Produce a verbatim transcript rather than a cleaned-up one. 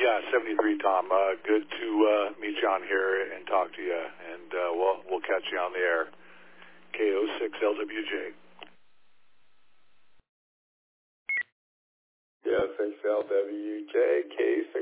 Yeah, seventy-three, Tom. Uh, good to uh, meet you on here and talk to you, and uh, we'll we'll catch you on the air. K O six L W J. Yeah, six L W J, K